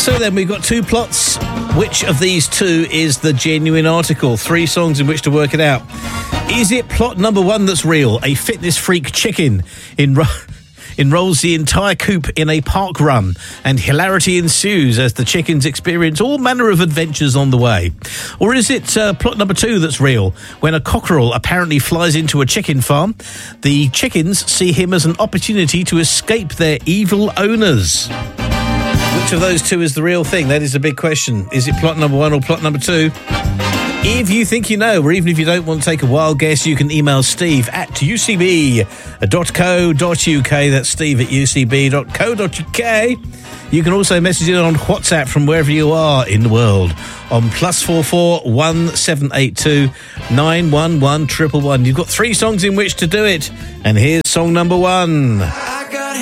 So then we've got two plots. Which of these two is the genuine article? 3 songs in which to work it out. Is it plot number 1 that's real? A fitness freak chicken enrolls the entire coop in a park run, and hilarity ensues as the chickens experience all manner of adventures on the way. Or is it plot number 2 that's real? When a cockerel apparently flies into a chicken farm, the chickens see him as an opportunity to escape their evil owners. Which of those two is the real thing? That is a big question. Is it plot number 1 or plot number 2? If you think you know, or even if you don't want to take a wild guess, you can email Steve at ucb.co.uk. That's Steve at ucb.co.uk. You can also message in on WhatsApp from wherever you are in the world on +44 1782 911 111. You've got 3 songs in which to do it, and here's song number 1.